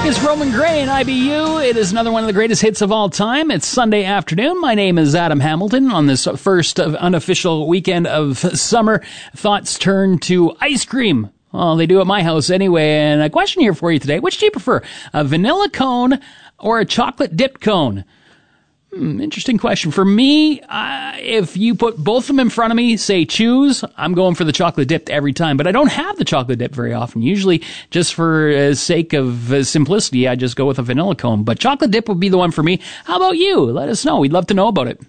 It's Roman Gray and IBU. It is another one of the greatest hits of all time. It's Sunday afternoon. My name is Adam Hamilton. On this first unofficial weekend of summer, thoughts turn to ice cream. Well, they do at my house anyway. And a question here for you today. Which do you prefer, a vanilla cone or a chocolate dipped cone? Interesting question. For me, if you put both of them in front of me, say choose, I'm going for the chocolate dipped every time. But I don't have the chocolate dip very often. Usually, just for sake of simplicity, I just go with a vanilla cone. But chocolate dip would be the one for me. How about you? Let us know. We'd love to know about it.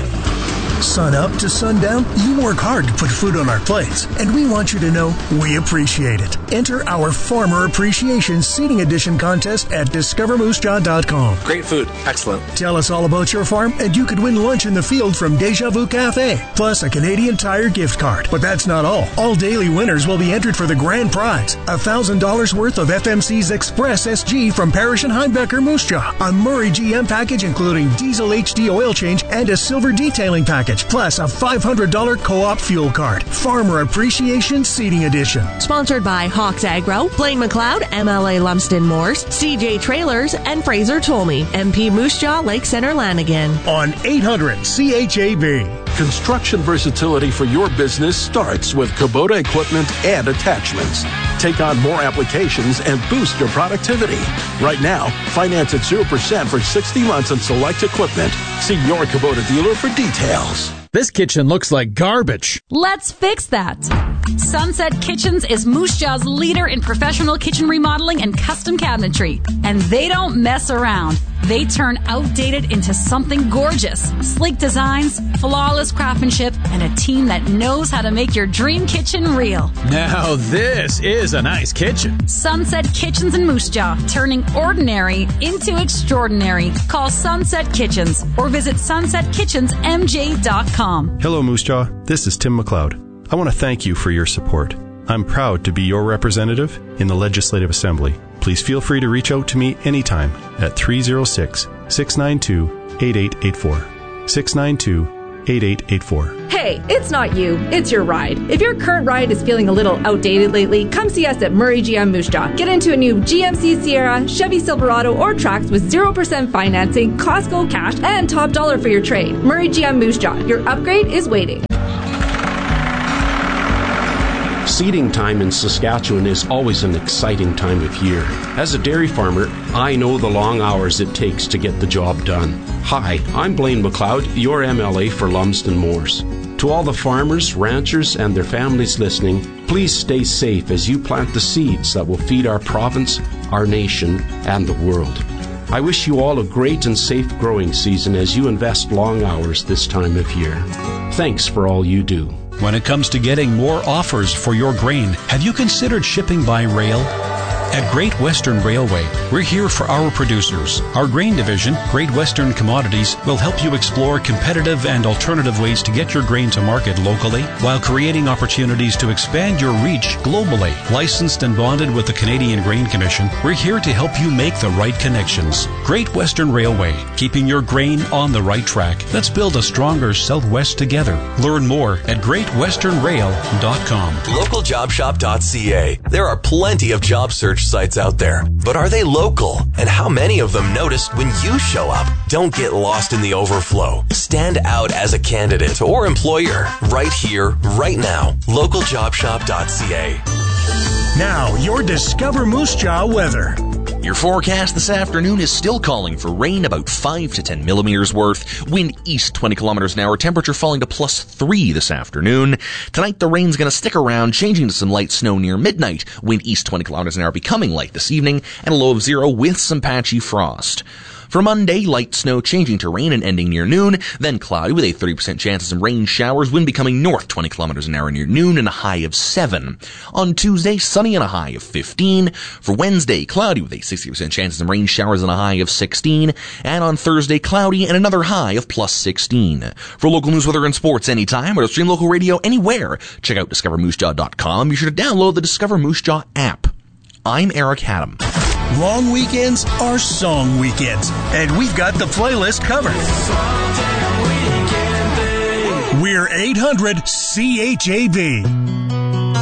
Sun up to sundown, you work hard to put food on our plates, and we want you to know we appreciate it. Enter our Farmer Appreciation Seating Edition contest at discovermoosejaw.com. Great food. Excellent. Tell us all about your farm, and you could win lunch in the field from Deja Vu Cafe, plus a Canadian Tire gift card. But that's not all. All daily winners will be entered for the grand prize, $1,000 worth of FMC's Express SG from Parrish and Heimbecker Moose Jaw, a Murray GM package including diesel HD oil change and a silver detailing package, plus a $500 co-op fuel card. Farmer Appreciation Seating Edition. Sponsored by Hawks Agro, Blaine McLeod, MLA Lumsden Moors, CJ Trailers, and Fraser Tolmie, MP Moose Jaw, Lake Center, Lanigan. On 800 CHAB. Construction versatility for your business starts with Kubota equipment and attachments. Take on more applications and boost your productivity. Right now, finance at 0% for 60 months on select equipment. See your Kubota dealer for details. This kitchen looks like garbage. Let's fix that. Sunset Kitchens is Moose Jaw's leader in professional kitchen remodeling and custom cabinetry. And they don't mess around. They turn outdated into something gorgeous. Sleek designs, flawless craftsmanship, and a team that knows how to make your dream kitchen real. Now this is a nice kitchen. Sunset Kitchens in Moose Jaw, turning ordinary into extraordinary. Call Sunset Kitchens or visit sunsetkitchensmj.com. Hello, Moose Jaw. This is Tim McLeod. I want to thank you for your support. I'm proud to be your representative in the Legislative Assembly. Please feel free to reach out to me anytime at 306-692-8884. 692-8884. Hey, it's not you, it's your ride. If your current ride is feeling a little outdated lately, come see us at Murray GM Moose Jaw. Get into a new GMC Sierra, Chevy Silverado, or Trax with 0% financing, Costco cash, and top dollar for your trade. Murray GM Moose Jaw. Your upgrade is waiting. Seeding time in Saskatchewan is always an exciting time of year. As a dairy farmer, I know the long hours it takes to get the job done. Hi, I'm Blaine McLeod, your MLA for Lumsden Moors. To all the farmers, ranchers, and their families listening, please stay safe as you plant the seeds that will feed our province, our nation, and the world. I wish you all a great and safe growing season as you invest long hours this time of year. Thanks for all you do. When it comes to getting more offers for your grain, have you considered shipping by rail? At Great Western Railway, we're here for our producers. Our grain division, Great Western Commodities, will help you explore competitive and alternative ways to get your grain to market locally while creating opportunities to expand your reach globally. Licensed and bonded with the Canadian Grain Commission, we're here to help you make the right connections. Great Western Railway, keeping your grain on the right track. Let's build a stronger Southwest together. Learn more at greatwesternrail.com. Localjobshop.ca. There are plenty of job search sites out there, but are they local? And how many of them noticed when you show up? Don't get lost in the overflow. Stand out as a candidate or employer right here, right now. Localjobshop.ca. Now, your Discover Moose Jaw weather. Your forecast this afternoon is still calling for rain, about 5 to 10 millimeters worth. Wind east 20 kilometers an hour. Temperature falling to +3 this afternoon. Tonight the rain's going to stick around, changing to some light snow near midnight. Wind east 20 kilometers an hour becoming light this evening, and a low of 0 with some patchy frost. For Monday, light snow changing to rain and ending near noon, then cloudy with a 30% chance of some rain showers, wind becoming north 20 kilometers an hour near noon and a high of 7. On Tuesday, sunny and a high of 15. For Wednesday, cloudy with a 60% chance of some rain showers and a high of 16. And on Thursday, cloudy and another high of +16. For local news, weather, and sports anytime, or to stream local radio anywhere, check out discovermoosejaw.com. Be sure to download the Discover Moose Jaw app. I'm Eric Haddam. Long weekends are song weekends, and we've got the playlist covered. We're 800 CHAB.